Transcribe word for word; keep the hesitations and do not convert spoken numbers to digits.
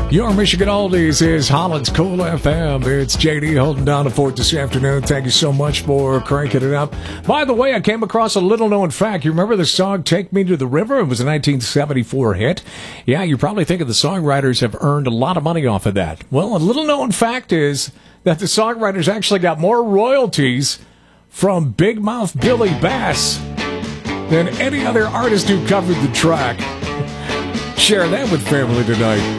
Your Michigan Oldies is Holland's Cool F M. It's J D holding down the fort this afternoon. Thank you so much for cranking it up. By the way, I came across a little-known fact. You remember the song Take Me to the River? It was a nineteen seventy-four hit. Yeah, you probably think of the songwriters have earned a lot of money off of that. Well, a little-known fact is that the songwriters actually got more royalties from Big Mouth Billy Bass than any other artist who covered the track. Share that with family tonight.